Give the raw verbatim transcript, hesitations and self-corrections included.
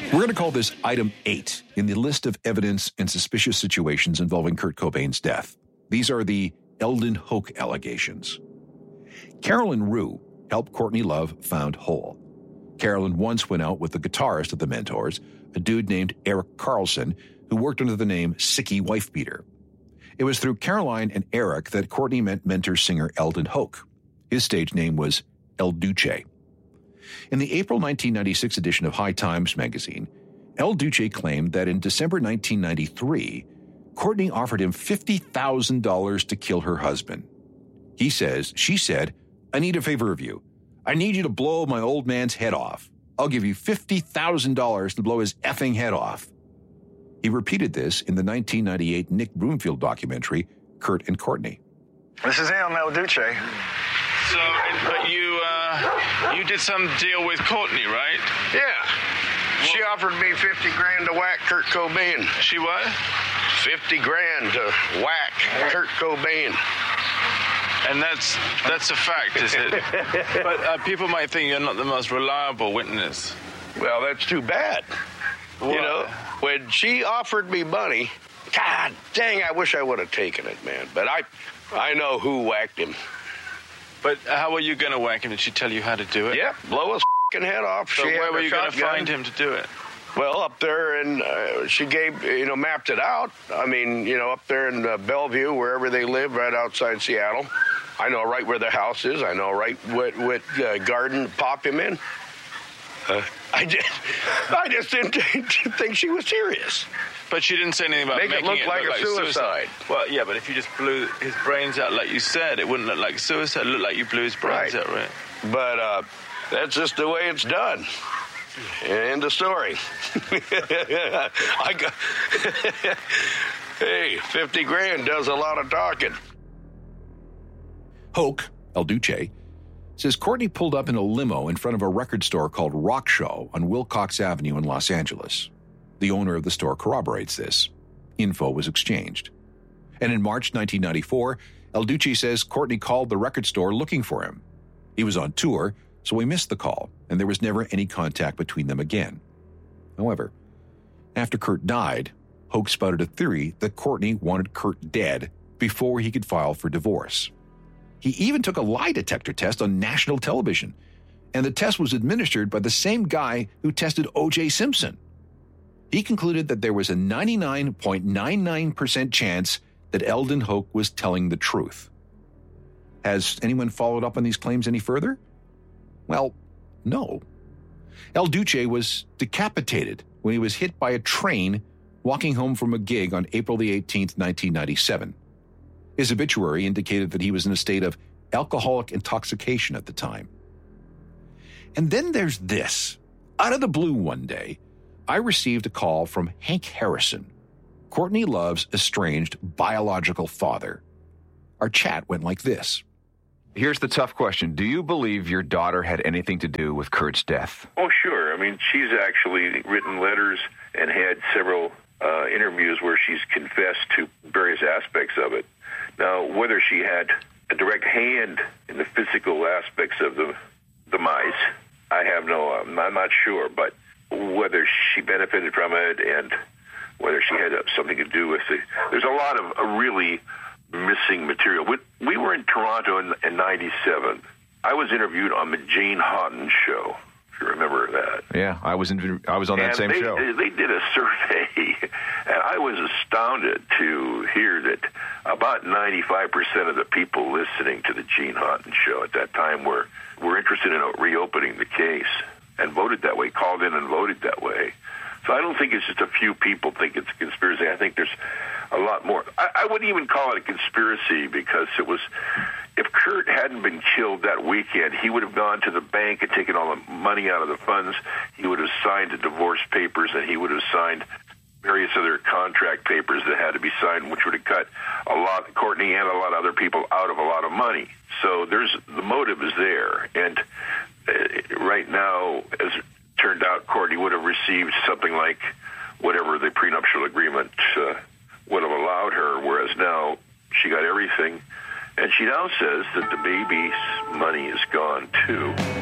We're going to call this item eight in the list of evidence and suspicious situations involving Kurt Cobain's death. These are the Eldon Hoke allegations. Carolyn Rue helped Courtney Love found Hole. Carolyn once went out with the guitarist of the Mentors, a dude named Eric Carlson, who worked under the name Sicky Wifebeater. It was through Caroline and Eric that Courtney met Mentor singer Eldon Hoke. His stage name was El Duce. In the April nineteen ninety-six edition of High Times magazine, El Duce claimed that in December nineteen ninety-three, Courtney offered him fifty thousand dollars to kill her husband. He says, she said, "I need a favor of you. I need you to blow my old man's head off. I'll give you fifty thousand dollars to blow his effing head off." He repeated this in the nineteen ninety-eight Nick Broomfield documentary, Kurt and Courtney. This is him, El Duce. So, but you, uh, you did some deal with Courtney, right? Yeah. She offered me fifty grand to whack Kurt Cobain. She what? fifty grand to whack Kurt Cobain. And that's that's a fact, is it? But uh, people might think you're not the most reliable witness. Well, that's too bad. What? You know, when she offered me money, God dang, I wish I would have taken it, man. But I, I know who whacked him. But how are you going to whack him? Did she tell you how to do it? Yeah, blow his f***ing head off. So she where were you going to shotgun. find him to do it? Well, up there, and uh, she gave, you know, mapped it out. I mean, you know, up there in uh, Bellevue, wherever they live, right outside Seattle. I know right where their house is. I know right what, what uh, garden to pop him in. Uh, I just, I just didn't think she was serious. But she didn't say anything about Make making it look it like look a like suicide. suicide. Well, yeah, but if you just blew his brains out like you said, it wouldn't look like suicide. It looked like you blew his brains Right. out, right? But uh, that's just the way it's done. End of story. I got hey, fifty grand does a lot of talking. Hoke, El Duce, says Courtney pulled up in a limo in front of a record store called Rock Show on Wilcox Avenue in Los Angeles. The owner of the store corroborates this. Info was exchanged. And in March nineteen ninety-four, El Duce says Courtney called the record store looking for him. He was on tour, so he missed the call, and there was never any contact between them again. However, after Kurt died, Hoke spouted a theory that Courtney wanted Kurt dead before he could file for divorce. He even took a lie detector test on national television, and the test was administered by the same guy who tested O J Simpson. He concluded that there was a ninety-nine point nine nine percent chance that Eldon Hoke was telling the truth. Has anyone followed up on these claims any further? Well, no. El Duce was decapitated when he was hit by a train walking home from a gig on April the eighteenth, nineteen ninety-seven. His obituary indicated that he was in a state of alcoholic intoxication at the time. And then there's this. Out of the blue one day, I received a call from Hank Harrison, Courtney Love's estranged biological father. Our chat went like this. Here's the tough question. Do you believe your daughter had anything to do with Kurt's death? Oh, sure. I mean, she's actually written letters and had several uh, interviews where she's confessed to various aspects of it. Now, whether she had a direct hand in the physical aspects of the demise, I have no, I'm not sure, but whether she benefited from it and whether she had something to do with it. There's a lot of uh, really missing material. We, we were in Toronto in, in ninety-seven. I was interviewed on the Jane Houghton show, if you remember that. Yeah, I was in, I was on that and same they, show. They did a survey, and I was astounded to hear that about ninety-five percent of the people listening to the Jane Houghton show at that time were, were interested in reopening the case and voted that way, called in and voted that way. So I don't think it's just a few people think it's a conspiracy. I think there's a lot more. I, I wouldn't even call it a conspiracy because it was, if Kurt hadn't been killed that weekend, he would have gone to the bank and taken all the money out of the funds. He would have signed the divorce papers, and he would have signed various other contract papers that had to be signed, which would have cut a lot, Courtney and a lot of other people out of a lot of money. So there's, the motive is there. And uh, right now, as it turned out, Courtney would have received something like whatever the prenuptial agreement uh, would have allowed her, whereas now she got everything. And she now says that the baby's money is gone, too.